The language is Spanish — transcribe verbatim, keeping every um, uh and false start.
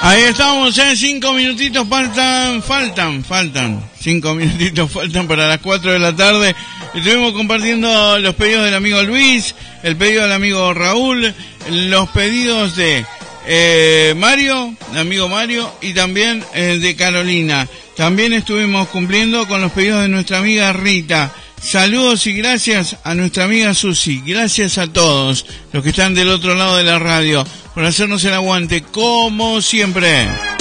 Ahí estamos, ya cinco minutitos faltan, faltan, faltan, cinco minutitos faltan para las cuatro de la tarde. Estuvimos compartiendo los pedidos del amigo Luis, el pedido del amigo Raúl, los pedidos de eh, Mario, el amigo Mario, y también eh, de Carolina. También estuvimos cumpliendo con los pedidos de nuestra amiga Rita. Saludos y gracias a nuestra amiga Susi. Gracias a todos los que están del otro lado de la radio por hacernos el aguante, como siempre.